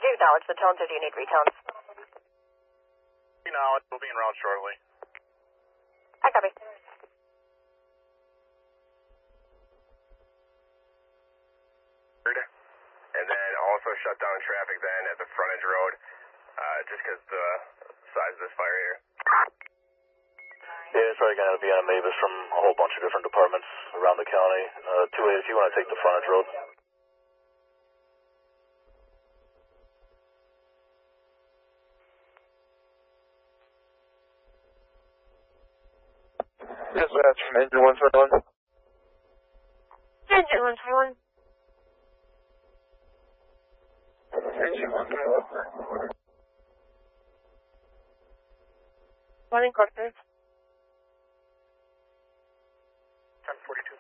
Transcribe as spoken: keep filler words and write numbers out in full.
acknowledge the tones, or do you need retones? Acknowledge. We'll be en route shortly. I copy. And then also shut down traffic then at the frontage road, uh, just because the size of this fire here. Yeah, it's probably going to be on Mavis from a whole bunch of different departments around the county. Uh, two A, if you want to take the frontage road. Dispatch from engine one twenty-one. Engine one twenty-one. Engine one twenty-one. One in quarters. ten forty-two.